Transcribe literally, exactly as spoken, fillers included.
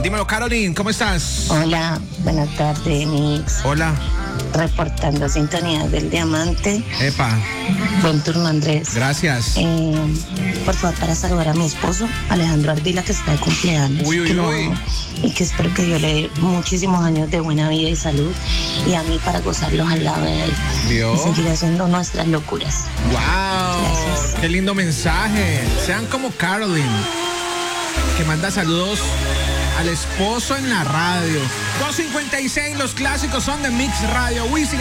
Dímelo, Caroline, ¿cómo estás? Hola, buenas tardes, Mix. Hola. Reportando sintonía del Diamante. Epa. Buen turno, Andrés. Gracias. Eh, por favor, para saludar a mi esposo, Alejandro Ardila, que está de cumpleaños. Uy, uy, que lo uy. amo y que espero que Dios le dé muchísimos años de buena vida y salud. Y a mí para gozarlos al lado de él. ¿Vio? Y seguir haciendo nuestras locuras. ¡Wow! Gracias. ¡Qué lindo mensaje! Sean como Caroline, que manda saludos al esposo en la radio. dos cincuenta y seis, los clásicos son de Mix Radio. Wisin